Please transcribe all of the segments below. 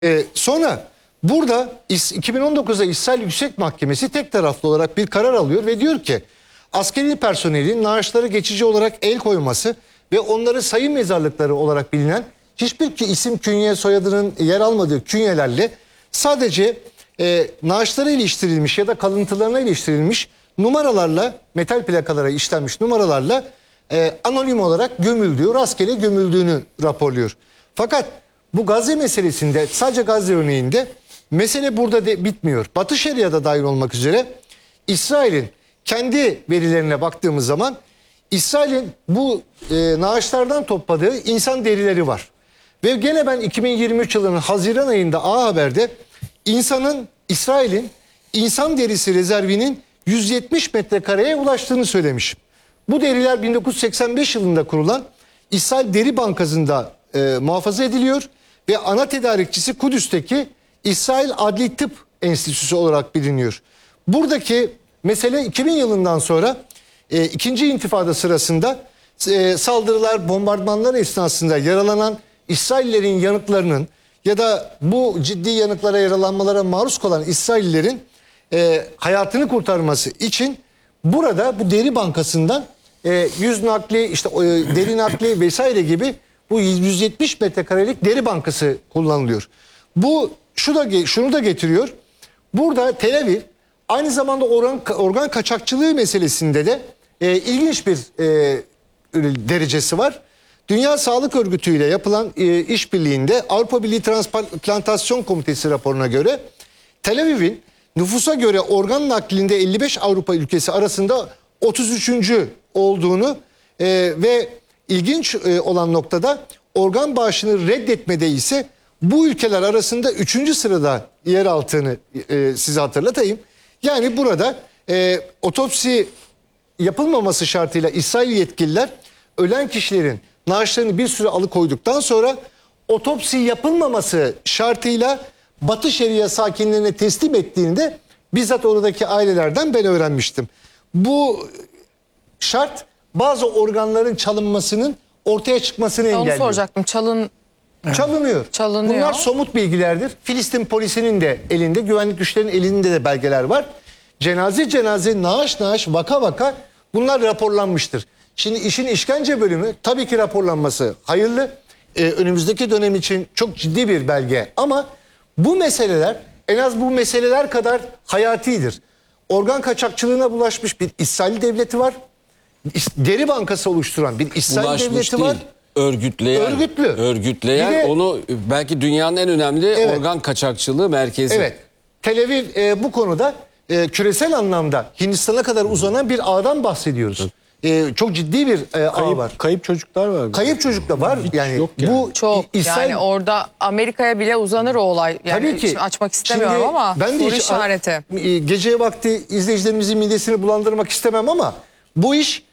Sonra burada 2019'da İsrail Yüksek Mahkemesi tek taraflı olarak bir karar alıyor ve diyor ki askeri personelin naaşlara geçici olarak el koyması ve onları sayı mezarlıkları olarak bilinen hiçbir isim, künye, soyadının yer almadığı künyelerle sadece naaşlara iliştirilmiş ya da kalıntılarına iliştirilmiş numaralarla, metal plakalara işlenmiş numaralarla anonim olarak gömüldüğü, rastgele gömüldüğünü raporluyor. Fakat bu Gazze meselesinde, sadece Gazze örneğinde mesele burada bitmiyor. Batı Şeria'da dahil olmak üzere İsrail'in kendi verilerine baktığımız zaman İsrail'in bu naaşlardan topladığı insan derileri var. Ve gene ben 2023 yılının Haziran ayında A Haber'de İsrail'in insan derisi rezervinin 170 metrekareye ulaştığını söylemişim. Bu deriler 1985 yılında kurulan İsrail Deri Bankası'nda muhafaza ediliyor ve ana tedarikçisi Kudüs'teki İsrail Adli Tıp Enstitüsü olarak biliniyor. Buradaki mesele 2000 yılından sonra ikinci intifada sırasında saldırılar, bombardımanlar esnasında yaralanan İsraillerin yanıklarının ya da bu ciddi yanıklara, yaralanmalara maruz kalan İsraillerin hayatını kurtarması için burada bu deri bankasından yüz nakli, işte deri nakli vesaire gibi bu 170 metrekarelik deri bankası kullanılıyor. Bu şunu da getiriyor. Burada Tel Aviv aynı zamanda organ kaçakçılığı meselesinde de ilginç bir derecesi var. Dünya Sağlık Örgütü ile yapılan işbirliğinde Avrupa Birliği Transplantasyon Komitesi raporuna göre Tel Aviv'in nüfusa göre organ naklinde 55 Avrupa ülkesi arasında 33. olduğunu ve ilginç olan noktada organ bağışını reddetmede ise bu ülkeler arasında 3. sırada yer aldığını size hatırlatayım. Yani burada otopsi yapılmaması şartıyla İsrail yetkililer ölen kişilerin naaşlarını bir süre alıkoyduktan sonra otopsi yapılmaması şartıyla Batı Şeria sakinlerine teslim ettiğinde bizzat oradaki ailelerden ben öğrenmiştim. Bu şart bazı organların çalınmasının ortaya çıkmasını engelliyor. Onu soracaktım. Çalınıyor. Çalınıyor. Bunlar somut bilgilerdir. Filistin polisinin de elinde, güvenlik güçlerinin elinde de belgeler var. Cenaze cenaze, naaş naaş, vaka vaka bunlar raporlanmıştır. Şimdi işin işkence bölümü tabii ki raporlanması hayırlı. Önümüzdeki dönem için çok ciddi bir belge. Ama bu meseleler en az bu meseleler kadar hayatidir. Organ kaçakçılığına bulaşmış bir İsrail devleti var. Deri bankası oluşturan bir İsrail devleti değil, var. Örgütleyen Bir de, onu belki dünyanın en önemli evet, organ kaçakçılığı merkezi. Evet. Tel Aviv bu konuda küresel anlamda Hindistan'a kadar uzanan bir ağdan bahsediyoruz. Çok ciddi bir ağ var. Kayıp çocuklar var. Kayıp çocuk da var. Yani yok yani. bu Çok İsrail, yani orada Amerika'ya bile uzanır o olay. Yani tabii ki. açmak istemiyorum Şimdi ama ben de soru hiç, işareti. Gece vakti izleyicilerimizin midesini bulandırmak istemem ama bu iş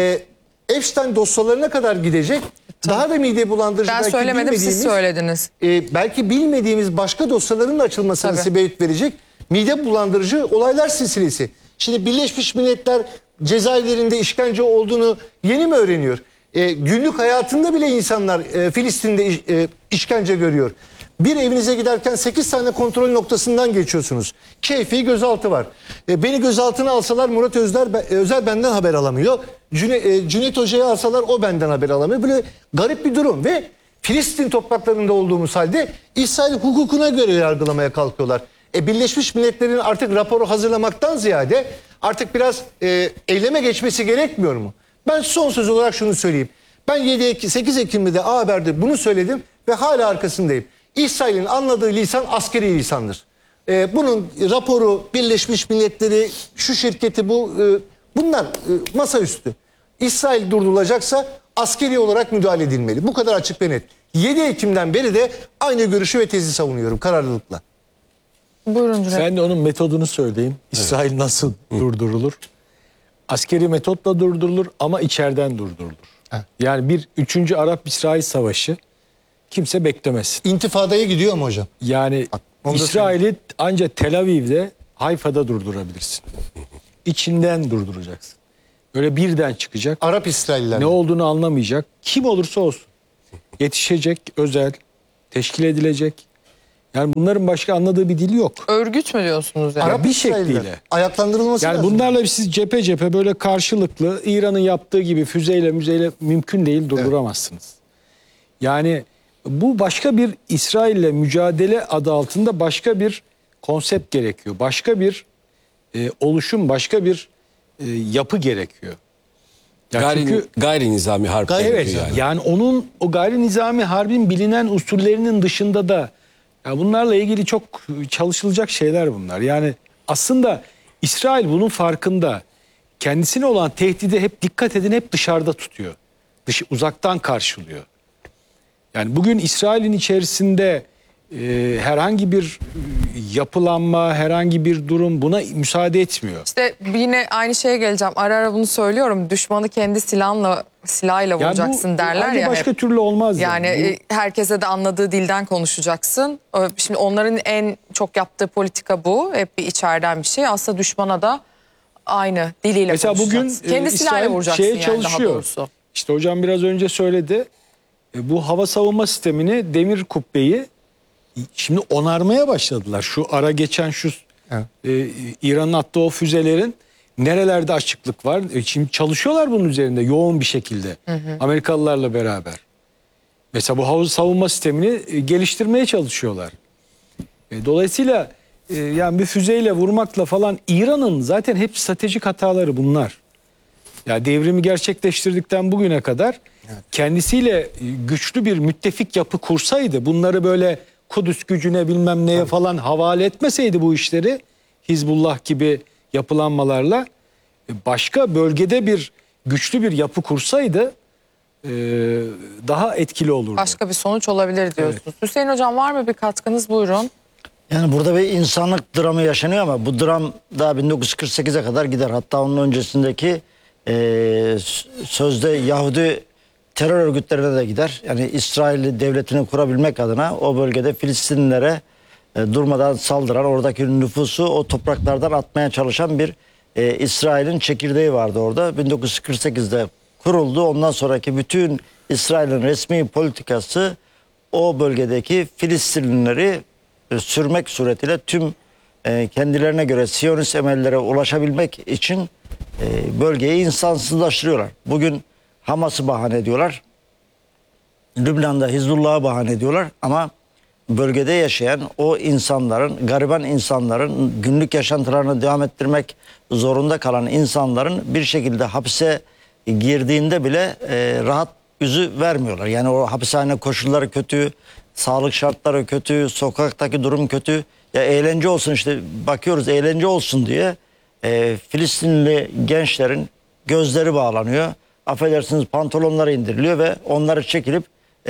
Epstein dosyalarına kadar gidecek. Daha da mide bulandırıcı. Ben belki söylemedim, siz söylediniz. Belki bilmediğimiz başka dosyaların da açılmasına Tabii. sebep verecek mide bulandırıcı olaylar silsilesi. Şimdi Birleşmiş Milletler cezaevlerinde işkence olduğunu yeni mi öğreniyor? Günlük hayatında bile insanlar Filistin'de işkence görüyor. Bir evinize giderken 8 tane kontrol noktasından geçiyorsunuz. Keyfi gözaltı var. Beni gözaltına alsalar Murat Özer benden haber alamıyor. Cüneyt Hoca'yı alsalar o benden haber alamıyor. Böyle garip bir durum ve Filistin topraklarında olduğumuz halde İsrail hukukuna göre yargılamaya kalkıyorlar. Birleşmiş Milletler'in artık raporu hazırlamaktan ziyade artık biraz eyleme geçmesi gerekmiyor mu? Ben son söz olarak şunu söyleyeyim. Ben 8 Ekim'de A Haber'de bunu söyledim ve hala arkasındayım. İsrail'in anladığı lisan askeri lisandır. Bunun raporu, Birleşmiş Milletleri, şu şirketi, bunlar masaüstü. İsrail durdurulacaksa askeri olarak müdahale edilmeli. Bu kadar açık ve net. 7 Ekim'den beri de aynı görüşü ve tezi savunuyorum kararlılıkla. Buyurun Cüneyt. Ben de onun metodunu söyleyeyim. İsrail nasıl durdurulur? Askeri metotla durdurulur ama içeriden durdurulur. Yani bir 3. Arap-İsrail Savaşı kimse beklemesin. İntifadaya gidiyor mu hocam? Yani İsrail'i ancak Tel Aviv'de, Hayfa'da durdurabilirsin. İçinden durduracaksın. Öyle birden çıkacak. Arap İsrailler. Ne olduğunu anlamayacak. Kim olursa olsun. Yetişecek özel, teşkil edilecek. Yani bunların başka anladığı bir dili yok. Örgüt mü diyorsunuz yani? Arap bir İsrailler şekliyle. ayaklandırılması Yani lazım. bunlarla siz cephe cephe böyle karşılıklı İran'ın yaptığı gibi füzeyle müzeyle mümkün değil, durduramazsınız. Yani bu başka bir İsrail'le mücadele adı altında başka bir konsept gerekiyor. Başka bir oluşum, başka bir yapı gerekiyor. Ya çünkü Gayri nizami harp. evet gerekiyor yani onun o gayri nizami harbin bilinen usullerinin dışında da ya bunlarla ilgili çok çalışılacak şeyler bunlar. Yani aslında İsrail bunun farkında. Kendisine olan tehdide hep dikkat edin, hep dışarıda tutuyor. Uzaktan karşılıyor. Yani bugün İsrail'in içerisinde herhangi bir yapılanma, herhangi bir durum buna müsaade etmiyor. İşte yine aynı şeye geleceğim. Ara ara bunu söylüyorum. Düşmanı kendi silahıyla vuracaksın derler ancak ya başka hep. türlü olmaz Yani herkese de anladığı dilden konuşacaksın. Şimdi onların en çok yaptığı politika bu. Hep bir içeriden bir şey. Aslında düşmana da aynı diliyle Mesela bugün konuşacaksın. Kendi silahıyla İsrail vuracaksın şeye yani daha çalışıyor. doğrusu. İşte hocam biraz önce söyledi. Bu hava savunma sistemini, demir kubbeyi şimdi onarmaya başladılar. Şu ara geçen İran'ın attığı o füzelerin nerelerde açıklık var? Şimdi çalışıyorlar bunun üzerinde yoğun bir şekilde. Amerikalılarla beraber. Mesela bu hava savunma sistemini geliştirmeye çalışıyorlar. Dolayısıyla yani bir füzeyle vurmakla falan İran'ın zaten hep stratejik hataları bunlar. Ya devrimi gerçekleştirdikten bugüne kadar kendisiyle güçlü bir müttefik yapı kursaydı, bunları böyle Kudüs gücüne bilmem neye falan havale etmeseydi bu işleri Hizbullah gibi yapılanmalarla başka bölgede bir güçlü bir yapı kursaydı daha etkili olurdu. Başka bir sonuç olabilir diyorsunuz. Hüseyin Hocam var mı bir katkınız? Buyurun. Yani burada bir insanlık dramı yaşanıyor ama bu dram daha 1948'e kadar gider. Hatta onun öncesindeki sözde Yahudi terör örgütlerine de gider. Yani İsrail devletini kurabilmek adına o bölgede Filistinlilere durmadan saldıran, oradaki nüfusu o topraklardan atmaya çalışan bir İsrail'in çekirdeği vardı orada. 1948'de kuruldu. Ondan sonraki bütün İsrail'in resmi politikası o bölgedeki Filistinlileri sürmek suretiyle tüm kendilerine göre Siyonist emellere ulaşabilmek için bölgeyi insansızlaştırıyorlar. Bugün Hamas'ı bahane ediyorlar. Lübnan'da Hizbullah'ı bahane ediyorlar ama bölgede yaşayan o insanların, gariban insanların, günlük yaşantılarını devam ettirmek zorunda kalan insanların bir şekilde hapse girdiğinde bile rahat yüzü vermiyorlar. Yani o hapishane koşulları kötü, sağlık şartları kötü, sokaktaki durum kötü. Ya eğlence olsun işte bakıyoruz eğlence olsun diye Filistinli gençlerin gözleri bağlanıyor. Affedersiniz pantolonları indiriliyor ve onları çekilip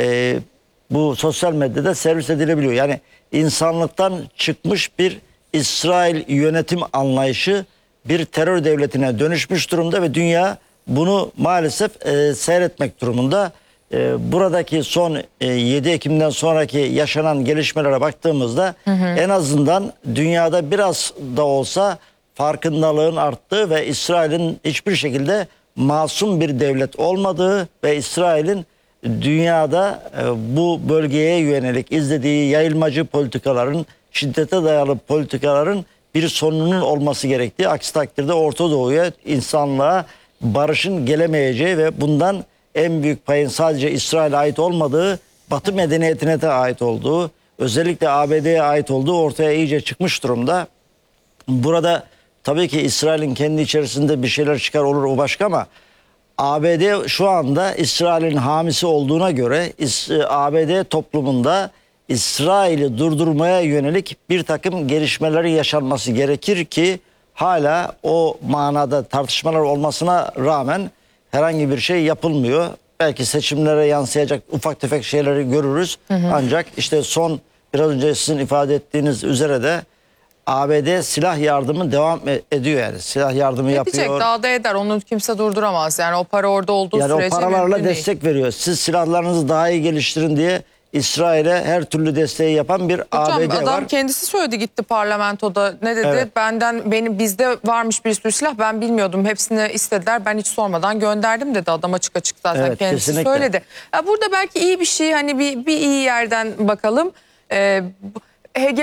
bu sosyal medyada servis edilebiliyor. Yani insanlıktan çıkmış bir İsrail yönetim anlayışı bir terör devletine dönüşmüş durumda ve dünya bunu maalesef seyretmek durumunda. Buradaki son 7 Ekim'den sonraki yaşanan gelişmelere baktığımızda en azından dünyada biraz da olsa farkındalığın arttığı ve İsrail'in hiçbir şekilde masum bir devlet olmadığı ve İsrail'in dünyada bu bölgeye yönelik izlediği yayılmacı politikaların, şiddete dayalı politikaların bir sonunun olması gerektiği. Aksi takdirde Orta Doğu'ya, insanlığa barışın gelemeyeceği ve bundan en büyük payın sadece İsrail'e ait olmadığı, Batı medeniyetine de ait olduğu, özellikle ABD'ye ait olduğu ortaya iyice çıkmış durumda. Burada tabii ki İsrail'in kendi içerisinde bir şeyler çıkar olur o başka ama ABD şu anda İsrail'in hamisi olduğuna göre ABD toplumunda İsrail'i durdurmaya yönelik bir takım gelişmeleri yaşanması gerekir ki hala o manada tartışmalar olmasına rağmen herhangi bir şey yapılmıyor. Belki seçimlere yansıyacak ufak tefek şeyleri görürüz. Ancak işte son biraz önce sizin ifade ettiğiniz üzere de ABD silah yardımı devam ediyor yani. Silah yardımı Edecek, yapıyor. daha da eder. Onu kimse durduramaz. Yani o para orada olduğu Yani sürece o paralarla mümkün değil. destek veriyor. Siz silahlarınızı daha iyi geliştirin diye İsrail'e her türlü desteği yapan bir Hocam ABD adam var. kendisi söyledi gitti parlamentoda. Ne dedi? Evet. Bizde varmış bir sürü silah. Ben bilmiyordum. Hepsini istediler. Ben hiç sormadan gönderdim dedi. Adam açık açık zaten Evet, kendisi kesinlikle. söyledi. Ya burada belki iyi bir şey hani bir iyi yerden bakalım. Hegel